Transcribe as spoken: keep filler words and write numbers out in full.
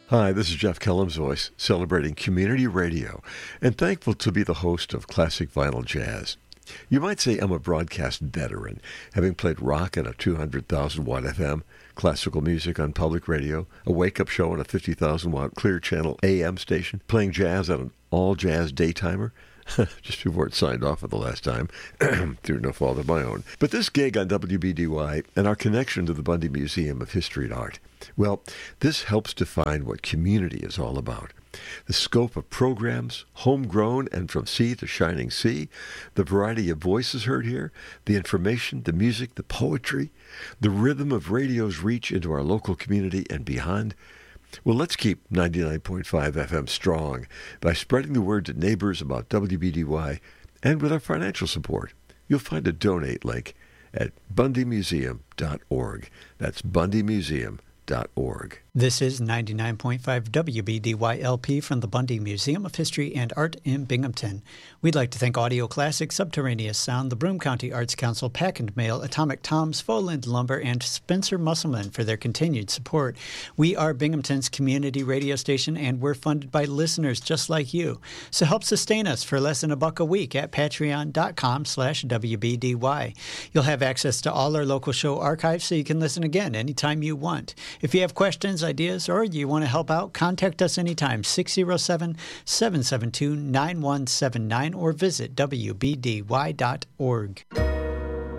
Hi, this is Jeff Kellum's Voice, celebrating community radio, and thankful to be the host of Classic Vinyl Jazz. You might say I'm a broadcast veteran, having played rock on a two hundred thousand watt F M, classical music on public radio, a wake-up show on a fifty thousand watt Clear Channel A M station, playing jazz on an all-jazz daytimer, just before it signed off for the last time, through no fault of my own. But this gig on W B D Y and our connection to the Bundy Museum of History and Art, well, this helps define what community is all about. The scope of programs, homegrown and from sea to shining sea, the variety of voices heard here, the information, the music, the poetry, the rhythm of radio's reach into our local community and beyond. Well, let's keep ninety-nine point five F M strong by spreading the word to neighbors about W B D Y and with our financial support. You'll find a donate link at bundy museum dot org. That's bundy museum dot org. This is ninety-nine point five W B D Y L P from the Bundy Museum of History and Art in Binghamton. We'd like to thank Audio Classic, Subterraneous Sound, the Broome County Arts Council, Pack and Mail, Atomic Toms, Foland Lumber, and Spencer Musselman for their continued support. We are Binghamton's community radio station, and we're funded by listeners just like you. So help sustain us for less than a buck a week at patreon.com slash WBDY. You'll have access to all our local show archives so you can listen again anytime you want. If you have questions, ideas, or you want to help out, contact us anytime, six oh seven, seven seven two, nine one seven nine, or visit W B D Y dot org.